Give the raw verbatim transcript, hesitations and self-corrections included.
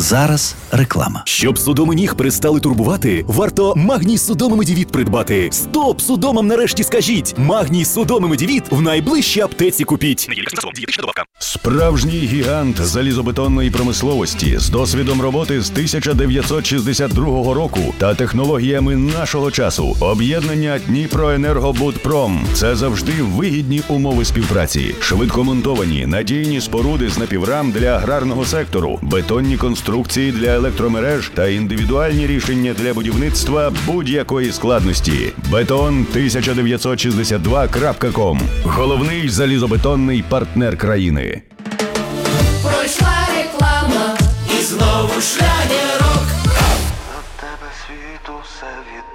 Зараз реклама. Щоб судоми ніг перестали турбувати, варто Магній Судоми Медівіт придбати. Стоп судомам нарешті скажіть! Магній Судоми Медівіт в найближчій аптеці купіть. Справжній гігант залізобетонної промисловості з досвідом роботи з тисяча дев'ятсот шістдесят другого року та технологіями нашого часу. Об'єднання Дніпроенергобудпром – це завжди вигідні умови співпраці. Швидкомонтовані, надійні споруди з напіврам для аграрного сектору, бетонні конструкції для електромереж та індивідуальні рішення для будівництва будь-якої складності. бетон тисяча дев'ятсот шістдесят два крапка ком. Головний залізобетонний партнер країни. Пройшла реклама і знову шлягер.